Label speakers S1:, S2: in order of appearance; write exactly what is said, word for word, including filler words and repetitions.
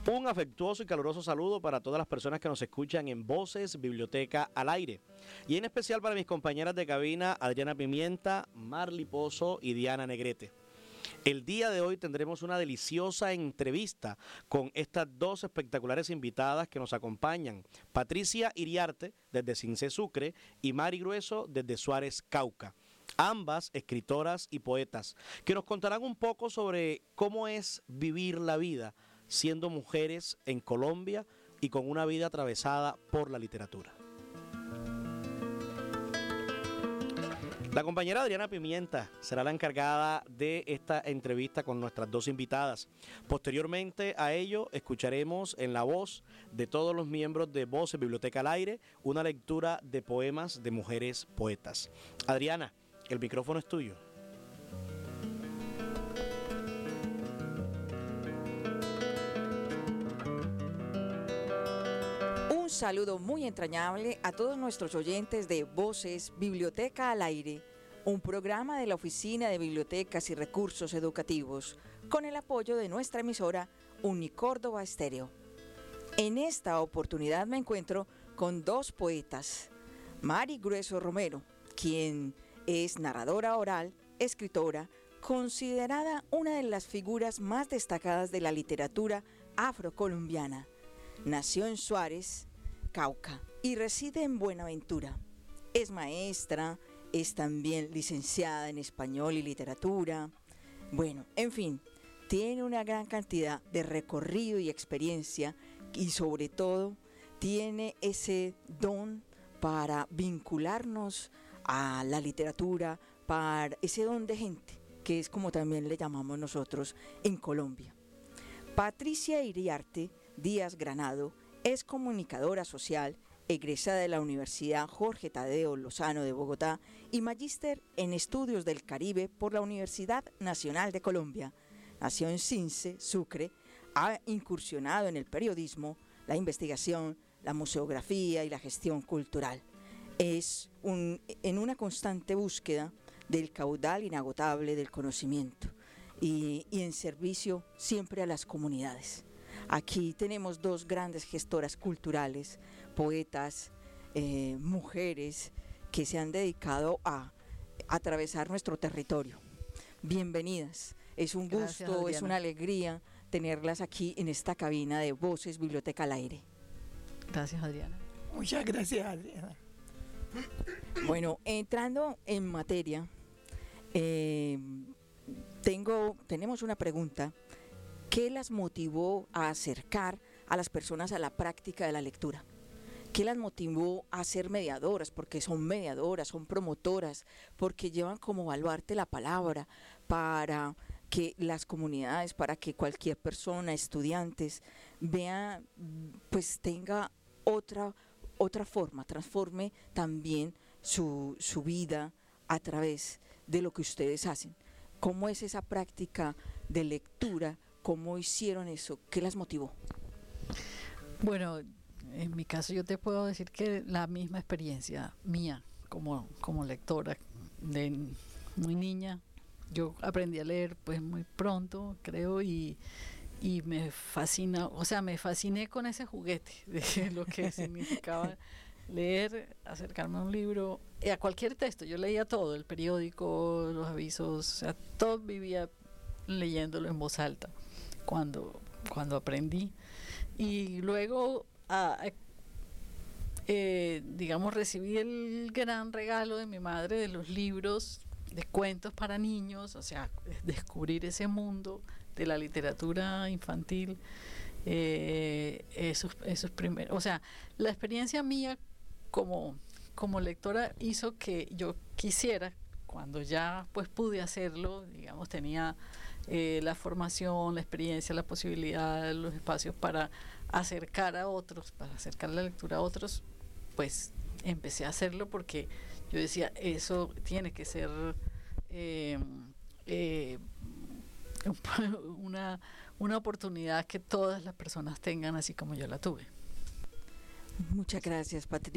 S1: Un afectuoso y caluroso saludo para todas las personas que nos escuchan en Voces Biblioteca al Aire. Y en especial para mis compañeras de cabina, Adriana Pimienta, Marly Pozo y Diana Negrete. El día de hoy tendremos una deliciosa entrevista con estas dos espectaculares invitadas que nos acompañan. Patricia Iriarte, desde Cincé Sucre, y Mari Grueso, desde Suárez, Cauca. Ambas escritoras y poetas, que nos contarán un poco sobre cómo es vivir la vida siendo mujeres en Colombia y con una vida atravesada por la literatura. La compañera Adriana Pimienta será la encargada de esta entrevista con nuestras dos invitadas. Posteriormente a ello, escucharemos en la voz de todos los miembros de Voces Biblioteca al Aire una lectura de poemas de mujeres poetas. Adriana, el micrófono es tuyo.
S2: Un saludo muy entrañable a todos nuestros oyentes de Voces Biblioteca al Aire, un programa de la Oficina de Bibliotecas y Recursos Educativos, con el apoyo de nuestra emisora Unicórdoba Estéreo. En esta oportunidad me encuentro con dos poetas, Mari Grueso Romero, quien es narradora oral, escritora, considerada una de las figuras más destacadas de la literatura afrocolombiana. Nació en Suárez, Cauca, y reside en Buenaventura. Es maestra, es también licenciada en español y literatura. Bueno, en fin, tiene una gran cantidad de recorrido y experiencia y sobre todo tiene ese don para vincularnos a la literatura, para ese don de gente, que es como también le llamamos nosotros en Colombia. Patricia Iriarte Díaz Granado es comunicadora social, egresada de la Universidad Jorge Tadeo Lozano de Bogotá y magíster en Estudios del Caribe por la Universidad Nacional de Colombia. Nació en Cincé, Sucre, ha incursionado en el periodismo, la investigación, la museografía y la gestión cultural. Es un, en una constante búsqueda del caudal inagotable del conocimiento y, y en servicio siempre a las comunidades. Aquí tenemos dos grandes gestoras culturales, poetas, eh, mujeres que se han dedicado a, a atravesar nuestro territorio. Bienvenidas, es un
S3: Gracias,
S2: gusto,
S3: Adriana.
S2: es una alegría tenerlas aquí en esta cabina de Voces Biblioteca al Aire.
S3: Gracias, Adriana.
S4: Muchas gracias, Adriana.
S2: Bueno, entrando en materia, eh, tengo, tenemos una pregunta. ¿Qué las motivó a acercar a las personas a la práctica de la lectura? ¿Qué las motivó a ser mediadoras? Porque son mediadoras, son promotoras, porque llevan como baluarte la palabra para que las comunidades, para que cualquier persona, estudiantes, vea, pues tenga otra, otra forma, transforme también su, su vida a través de lo que ustedes hacen. ¿Cómo es esa práctica de lectura? ¿Cómo hicieron eso? ¿Qué las motivó?
S3: Bueno, en mi caso yo te puedo decir que la misma experiencia mía como, como lectora de muy niña, yo aprendí a leer pues muy pronto, creo, y, y me fascina, o sea, me fasciné con ese juguete de lo que significaba leer, acercarme a un libro, a cualquier texto. Yo leía todo, el periódico, los avisos, o sea, todo vivía leyéndolo en voz alta cuando, cuando aprendí. Y luego, a, a, eh, digamos, recibí el gran regalo de mi madre de los libros de cuentos para niños, o sea, descubrir ese mundo de la literatura infantil, eh, esos, esos primeros, o sea, la experiencia mía como, como lectora hizo que yo quisiera, cuando ya pues pude hacerlo, digamos, tenía eh, la formación, la experiencia, la posibilidad, los espacios para acercar a otros, para acercar la lectura a otros, pues empecé a hacerlo porque yo decía, eso tiene que ser eh, eh, una, una oportunidad que todas las personas tengan, así como yo la tuve.
S2: Muchas gracias, Patricia.